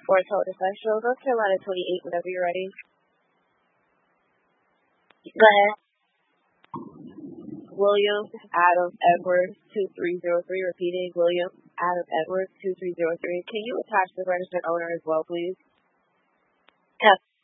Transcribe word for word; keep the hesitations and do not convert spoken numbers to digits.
Ford Total Central, North Carolina twenty-eight, whenever you're ready. Go ahead. William Adam Edwards two three zero three. Repeating, William Adam Edwards two three zero three. Can you attach the registered owner as well, please? Yes.